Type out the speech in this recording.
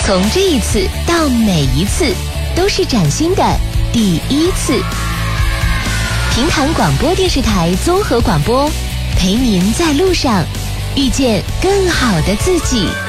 从这一次到每一次，都是崭新的第一次。平潭广播电视台综合广播，陪您在路上遇见更好的自己。